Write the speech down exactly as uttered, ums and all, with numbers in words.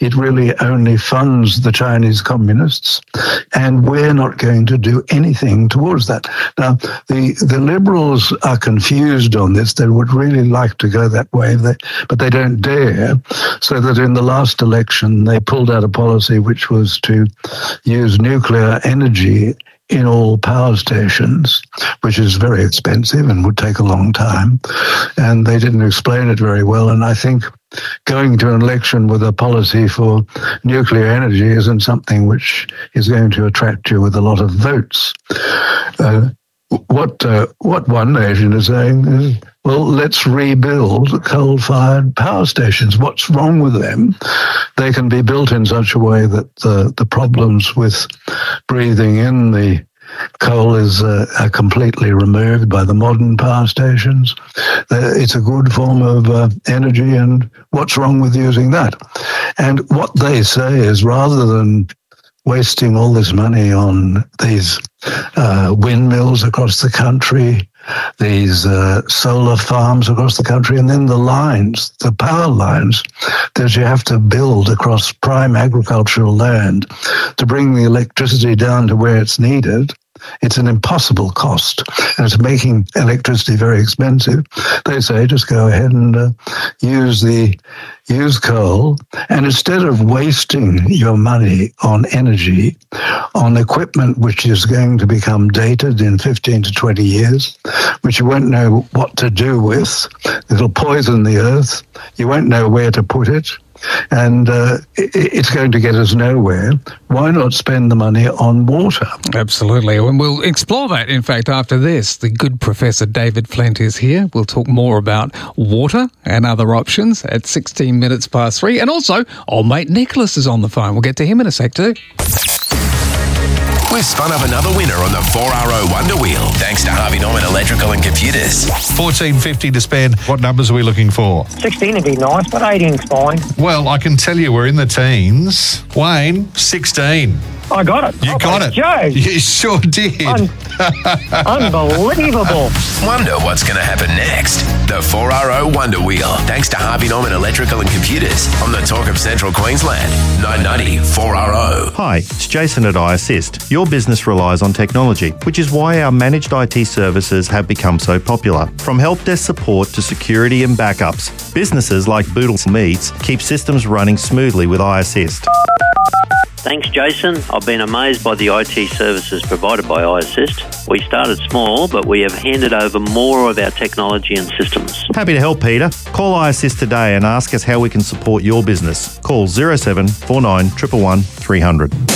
it really only funds the Chinese communists, and we're not going to do anything towards that. Now, the, the Liberals are confused on this. They would really like to go that way, but they don't dare, so that in the last election, they pulled out a policy which was to use nuclear energy in all power stations, which is very expensive and would take a long time. And they didn't explain it very well. And I think going to an election with a policy for nuclear energy isn't something which is going to attract you with a lot of votes. Uh, what uh, what One Nation is saying is, well, let's rebuild coal-fired power stations. What's wrong with them? They can be built in such a way that the, the problems with breathing in the coal is uh, are completely removed by the modern power stations. Uh, it's a good form of uh, energy, and what's wrong with using that? And what they say is, rather than wasting all this money on these uh, windmills across the country, these uh, solar farms across the country, and then the lines, the power lines that you have to build across prime agricultural land to bring the electricity down to where it's needed, it's an impossible cost, and it's making electricity very expensive. They say just go ahead and uh, use the use coal, and instead of wasting your money on energy, on equipment which is going to become dated in fifteen to twenty years, which you won't know what to do with, it'll poison the earth, you won't know where to put it, and uh, it's going to get us nowhere. Why not spend the money on water? Absolutely. And we'll explore that, in fact, after this. The good Professor David Flint is here. We'll talk more about water and other options at sixteen minutes past three. And also, old mate Nicholas is on the phone. We'll get to him in a sec too. We've spun up another winner on the four R O Wonder Wheel, thanks to Harvey Norman Electrical and Computers. fourteen fifty to spend. What numbers are we looking for? sixteen would be nice, but eighteen's fine. Well, I can tell you we're in the teens. Wayne, sixteen. I got it. You oh, got it. Joe. You sure did. Un- unbelievable. Wonder what's going to happen next. The four R O Wonder Wheel, thanks to Harvey Norman Electrical and Computers on the Talk of Central Queensland. nine ninety four R O. Hi, it's Jason at iAssist. Your business relies on technology, which is why our managed I T services have become so popular. From help desk support to security and backups, businesses like Boodle Meats keep systems running smoothly with iAssist. Thanks, Jason. I've been amazed by the I T services provided by iAssist. We started small, but we have handed over more of our technology and systems. Happy to help, Peter. Call iAssist today and ask us how we can support your business. Call zero seven four nine one one one three hundred.